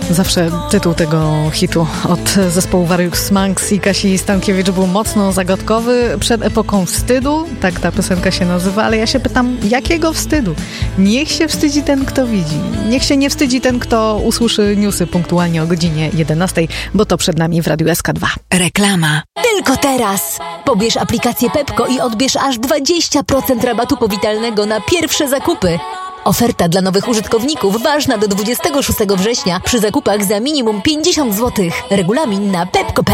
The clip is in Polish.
Zawsze tytuł tego hitu od zespołu Various Monks i Kasi Stankiewicz był mocno zagadkowy. Przed epoką wstydu, tak ta piosenka się nazywa, ale ja się pytam, jakiego wstydu? Niech się wstydzi ten, kto widzi. Niech się nie wstydzi ten, kto usłyszy newsy punktualnie o godzinie 11, bo to przed nami w Radiu SK2. Reklama. Tylko teraz! Pobierz aplikację Pepko i odbierz aż 20% rabatu powitalnego na pierwsze zakupy. Oferta dla nowych użytkowników ważna do 26 września przy zakupach za minimum 50 zł. Regulamin na pepko.pl.